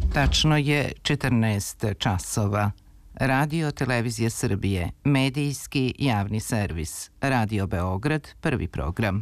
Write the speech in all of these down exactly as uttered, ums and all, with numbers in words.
Tačno je četrnaest časova. Radio Televizija Srbije, medijski javni servis. Radio Beograd, prvi program.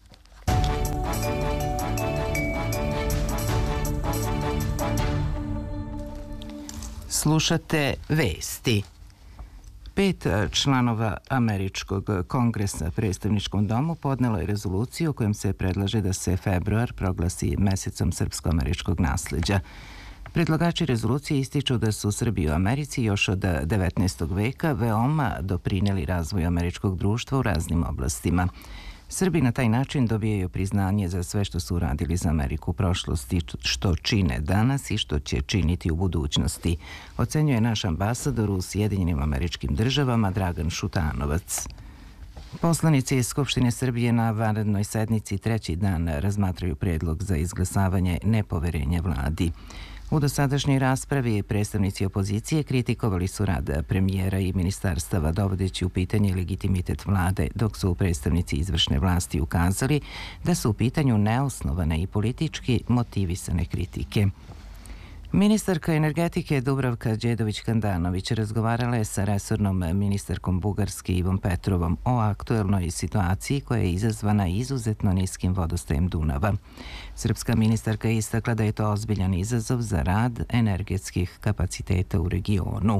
Slušate vesti. Pet članova Američkog kongresa predstavničkom domu podnelo je rezoluciju kojom se predlaže da se februar proglasi mesecom srpsko-američkog nasleđa. Predlagači rezolucije ističu da su Srbi u Americi još od devetnaestog veka veoma doprineli razvoju američkog društva u raznim oblastima. Srbi na taj način dobijaju priznanje za sve što su uradili za Ameriku u prošlosti, što čine danas i što će činiti u budućnosti, ocenjuje naš ambasador u Sjedinjenim Američkim Državama Dragan Šutanovac. Poslanici iz Skupštine Srbije na vanrednoj sednici treći dan razmatraju predlog za izglasavanje nepoverenja vladi. U dosadašnjoj raspravi predstavnici opozicije kritikovali su rad premijera i ministarstava dovodeći u pitanje legitimitet vlade, dok su predstavnici izvršne vlasti ukazali da su u pitanju neosnovane i politički motivisane kritike. Ministarka energetike Dubravka Đedović-Handanović razgovarala je sa resornom ministarkom Bugarske Ivom Petrovom o aktuelnoj situaciji koja je izazvana izuzetno niskim vodostajem Dunava. Srpska ministarka je istakla da je to ozbiljan izazov za rad energetskih kapaciteta u regionu.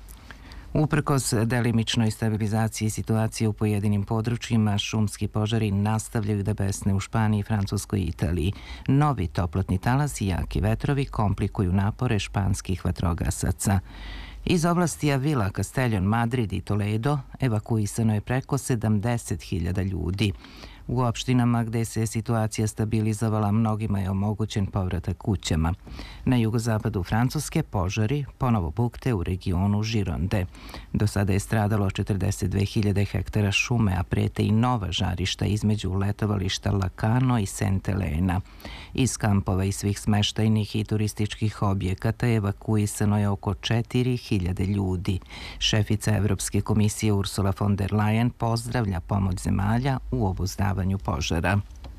Uprkos delimičnoj stabilizaciji situacije u pojedinim područjima, šumski požari nastavljaju da besne u Španiji, Francuskoj i Italiji. Novi toplotni talas i jaki vetrovi komplikuju napore španskih vatrogasaca. Iz oblasti Avila, Castellon, Madrid i Toledo evakuisano je preko sedamdeset hiljada ljudi. U opštinama gde se situacija stabilizovala, mnogima je omogućen povratak kućama. Na jugozapadu Francuske požari ponovo bukte u regionu Žironde. Do sada je stradalo četrdeset dve hiljade hektara šume, a prete i nova žarišta između letovališta Lakano i Saint-Helena. Iz kampova i svih smeštajnih i turističkih objekata evakuisano je oko četiri hiljade ljudi. Šefica Evropske komisije Ursula von der Leyen pozdravlja pomoć zemalja u obuzdavanju požara.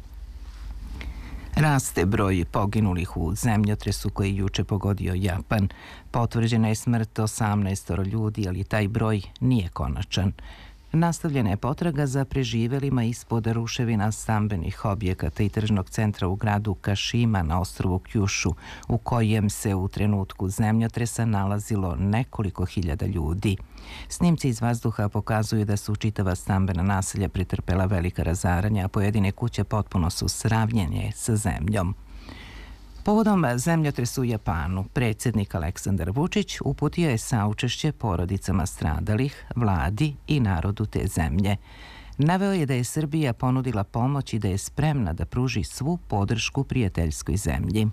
Raste broj poginulih u zemljotresu koji je juče pogodio Japan. Potvrđena je smrt osamnaestoro ljudi, ali taj broj nije konačan. Nastavljena je potraga za preživelima ispod ruševina stambenih objekata i tržnog centra u gradu Kašima na ostrvu Kjušu, u kojem se u trenutku zemljotresa nalazilo nekoliko hiljada ljudi. Snimci iz vazduha pokazuju da su čitava stambena naselja pretrpela velika razaranja, a pojedine kuće potpuno su sravnjene sa zemljom. Povodom zemljotresa u Japanu, predsjednik Aleksandar Vučić uputio je saučešće porodicama stradalih, vladi i narodu te zemlje. Naveo je da je Srbija ponudila pomoć i da je spremna da pruži svu podršku prijateljskoj zemlji.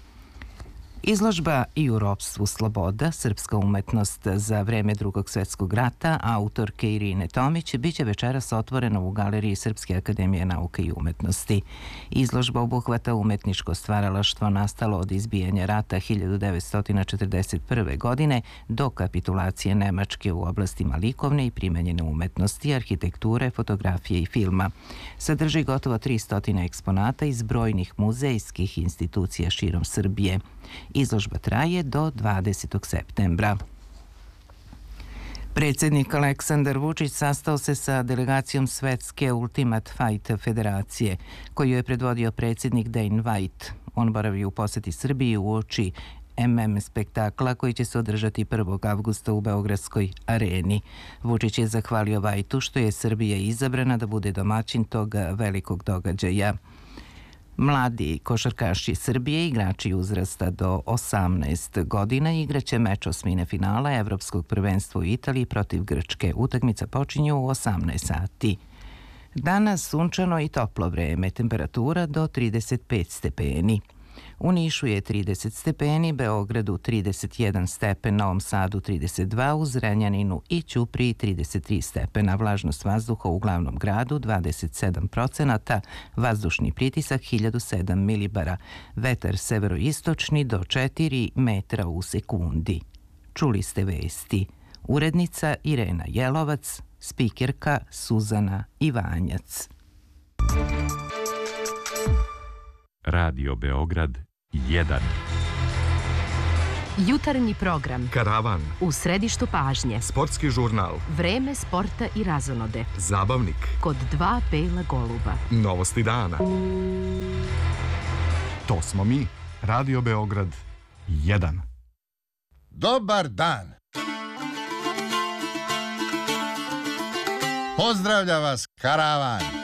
Izložba I u ropstvu sloboda, srpska umetnost za vreme Drugog svjetskog rata, autorke Irine Tomić, biće večeras otvorena u galeriji Srpske akademije nauke i umetnosti. Izložba obuhvata umetničko stvaralaštvo nastalo od izbijanja rata hiljadu devetsto četrdeset prve. godine do kapitulacije Nemačke u oblastima likovne i primenjene umetnosti, arhitekture, fotografije i filma. Sadrži gotovo tristo eksponata iz brojnih muzejskih institucija širom Srbije. Izložba traje do dvadesetog septembra. Predsjednik Aleksandar Vučić sastao se sa delegacijom Svetske Ultimate Fight federacije, koju je predvodio predsjednik Dane White. On boravi u posjeti Srbiji uoči em em spektakla koji će se održati prvog avgusta u Beogradskoj areni. Vučić je zahvalio Whiteu što je Srbija izabrana da bude domaćin tog velikog događaja. Mladi košarkaši Srbije, igrači uzrasta do osamnaest godina, igraće meč osmine finala Evropskog prvenstva u Italiji protiv Grčke. Utakmica počinje u osamnaest sati. Danas sunčano i toplo vreme, temperatura do trideset pet stepeni. U Nišu je trideset stepeni, Beogradu trideset jedan stepen, Novom Sadu trideset dva, u Zrenjaninu i Ćupriji trideset tri stepena, vlažnost vazduha u glavnom gradu dvadeset sedam procenata, vazdušni pritisak hiljadu sedam milibara, vetar severoistočni do četiri metra u sekundi. Čuli ste vesti. Urednica Irena Jelovac, spikerka Suzana Ivanjac. Radio Beograd jedan. Jutarnji program. Karavan. U središtu pažnje. Sportski žurnal. Vreme sporta i razonode. Zabavnik. Kod dva bela goluba. Novosti dana. To smo mi. Radio Beograd jedan. Dobar dan. Pozdravlja vas Karavan.